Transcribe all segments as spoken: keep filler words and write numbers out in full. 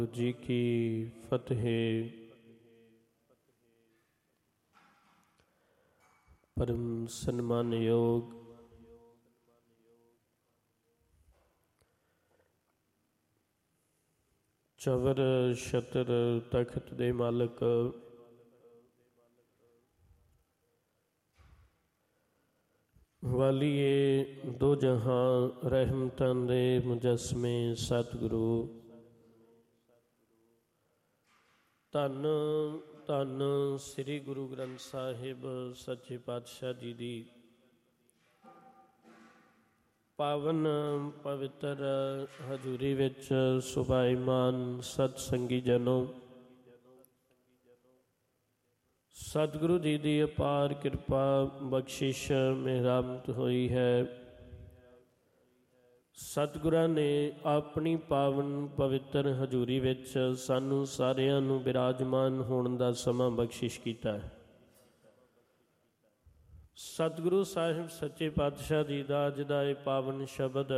जी की फतेह। परम सन्मान योग चवर छतर तख्त दे मालक वालिए दो जहां रहमतां दे मुजस्मे सतगुरु धन धन श्री गुरु ग्रंथ साहिब सच्चे पातशाह जी दी पावन पवित्र हजूरी विच सुभाईमान सतसंगी जनों, सतगुरु जी की अपार कृपा बख्शिश मेहरामत हुई है। सतगुरां ने अपनी पावन पवित्र हजूरी विच सानू सारियां नू विराजमान होने का समा बख्शिश किया है। सतगुरु साहिब सच्चे पातशाह जी का अज दा ये पावन शब्द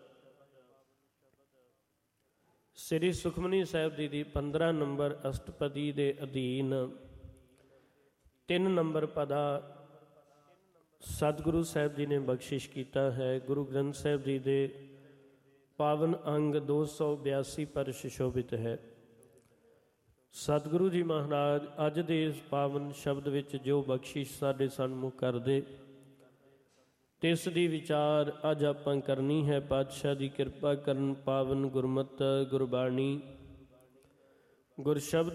श्री सुखमनी साहिब जी की पंद्रह नंबर अष्टपदी के अधीन तीन नंबर पदा सतगुरु साहिब जी ने बख्शिश किया है। गुरु ग्रंथ साहिब जी के पावन अंग दो सौ बयासी पर सुशोभित है। सतगुरु जी महाराज अज दे इस पावन शब्द विच जो बख्शिश साडे सन्मुख करदे तिस दी विचार अज आपां करनी है। पातशाह दी कृपा करन पावन गुरमत गुरबाणी गुरशब्द